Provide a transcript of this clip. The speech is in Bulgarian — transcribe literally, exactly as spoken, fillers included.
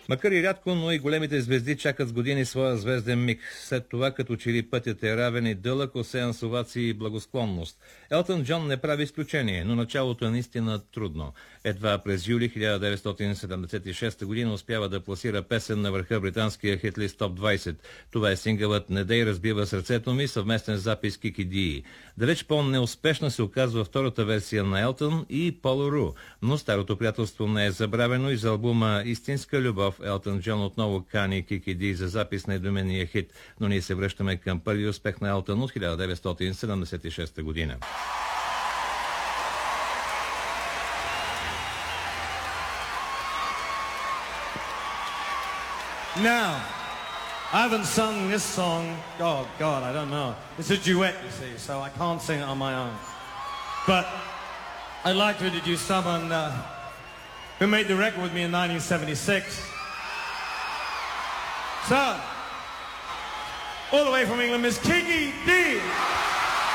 Макар и рядко, но и големите звезди чакат с години своя звезден миг. След това, като че ли пътят е равен и дълъг, осеян с овации и благосклонност. Елтън Джон не прави изключение, но началото е наистина трудно. Едва през юли хиляда деветстотин седемдесет и шеста година успява да пласира песен на върха британския хитлист Топ двайсет. Това е сингълът "Не дей разбива сърцето ми", съвместен запис Кики Ди. Далеч по-неуспешна се оказва втората версия на Елтън и Поло Ру, но старото приятелство не е забравено и за албума "Истинска любов" Елтън Джон отново кани Кики Ди за запис на недоимения хит, но ние се връщаме към първи успех на Елтън от хиляда деветстотин седемдесет и шеста година. Now, I haven't sung this song, oh God, I don't know. It's a duet, you see, so I can't sing it on my own. But I'd like to introduce someone uh, who made the record with me in nineteen seventy-six. So, all the way from England, Miss Kiki Dee.